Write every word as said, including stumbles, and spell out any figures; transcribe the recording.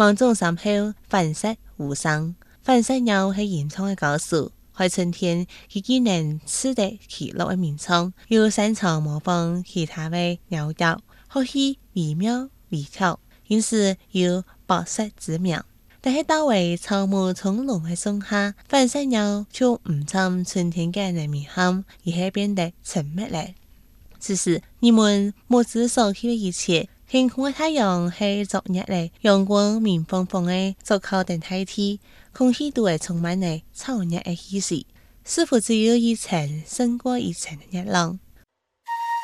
芒种三后，繁殖无生。繁殖鸟是原创的高手，在春天，佢既能取得其乐的名称，又擅长模仿其他的鸟调，学习惟妙惟肖，因此有百舌之名。但是到位草木葱茏的盛夏，繁殖鸟就唔像春天嘅人面喊，而係變得沉默了。此時，人們目之所及的一切，天空的太陽是昨日的陽光明晃晃的，做靠等代替，空氣都會充滿了燥熱的氣息，似乎只有一層勝過一層的熱浪。